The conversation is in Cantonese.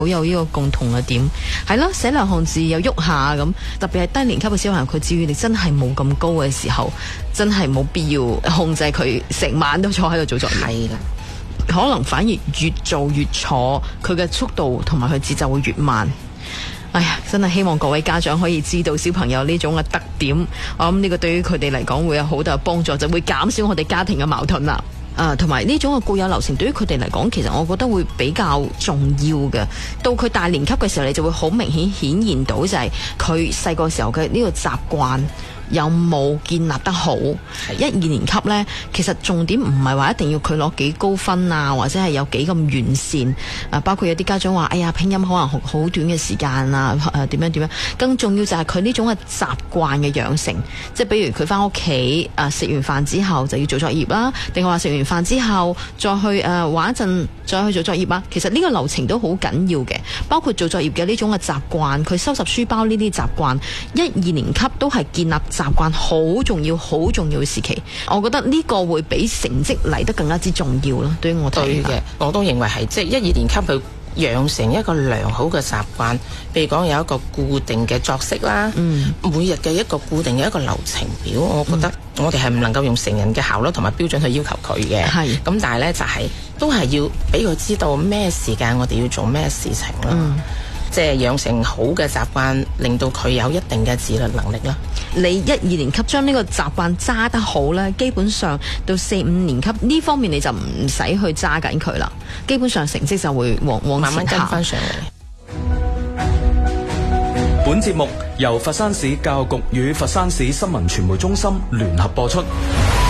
好有呢個共同嘅點，係咯，寫兩行字又喐下咁，特別係低年級嘅小朋友，佢自愈力真係冇咁高嘅時候，真係冇必要控制佢成晚都坐喺度做作業。 係啦， 可能反而越做越坐，佢嘅速度同埋佢節奏會越慢。哎呀，真係希望各位家長可以知道小朋友呢種嘅特點，我諗呢個對於佢哋嚟講會有好大幫助，就會減少我哋家庭嘅矛盾啦。同埋呢種嘅固有流程對於佢哋嚟講，其實我覺得會比較重要嘅。到佢大年級嘅時候，你就會好明顯顯現到就係佢細個時候嘅呢個習慣有冇建立得好。一二年級呢，其實重點唔係話一定要佢攞幾高分啊，或者係有幾咁完善。包括有啲家長話，哎呀，拼音可能好短嘅時間啊，點樣。更重要就係佢呢種嘅習慣嘅養成，即係比如佢翻屋企食完飯之後就要做作業啦，定係話食完飯之後再去玩一陣再去做作業啊。其實呢個流程都好緊要嘅，包括做作業嘅呢種嘅習慣，佢收拾書包呢啲習慣，一二年級都係建立習慣好重要嘅時期。我覺得呢個會比成績嚟得更加之重要咯。對於我睇嘅，我都認為係即係一二年級佢養成一個良好嘅習慣，譬如講有一個固定嘅作息啦，每日嘅一個固定嘅一個流程表，我覺得我哋係唔能夠用成人嘅效率同埋標準去要求佢嘅。係咁，但係呢，就係都係要俾佢知道咩時間我哋要做咩事情啦。即係養成好嘅習慣，令到佢有一定嘅自律能力啦。 你一二年級將呢個習慣揸得好呢，基本上到四五年級呢方面你就唔使去揸緊佢啦，基本上成績就會往慢慢跟翻上嚟。 本節目由佛山市教育局與佛山市新聞傳媒中心聯合播出。